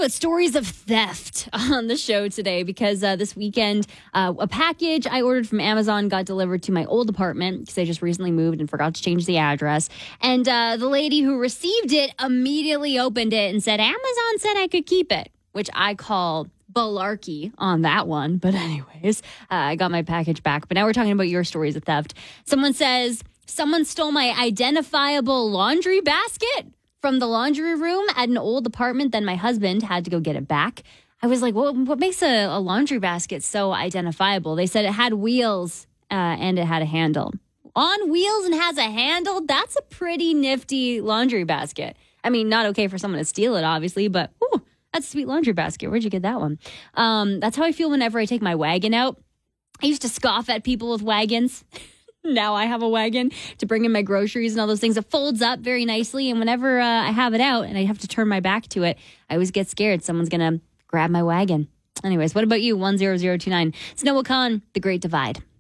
about stories of theft on the show today because this weekend, a package I ordered from Amazon got delivered to my old apartment because I just recently moved and forgot to change the address. And the lady who received it immediately opened it and said, Amazon said I could keep it, which I call balarkey on that one. But anyways, I got my package back. But now we're talking about your stories of theft. Someone says, someone stole my identifiable laundry basket from the laundry room at an old apartment. Then my husband had to go get it back. I was like, well, what makes a laundry basket so identifiable? They said it had wheels and it had a handle. On wheels and has a handle? That's a pretty nifty laundry basket. I mean, not okay for someone to steal it, obviously, but ooh, that's a sweet laundry basket. Where'd you get that one? That's how I feel whenever I take my wagon out. I used to scoff at people with wagons. Now I have a wagon to bring in my groceries and all those things. It folds up very nicely. And whenever I have it out and I have to turn my back to it, I always get scared someone's going to grab my wagon. Anyways, what about you? 10029. Snow Khan, The Great Divide.